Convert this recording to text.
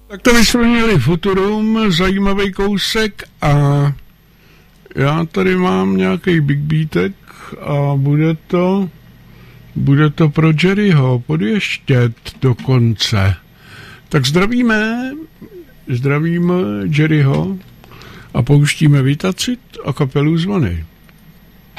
Tak to my jsme měli Futurum, zajímavý kousek a já tady mám nějaký big beatek a bude to pro Jerryho podještět do konce. Tak zdravíme Jerryho a pouštíme Vitacit a kapelu Zvony.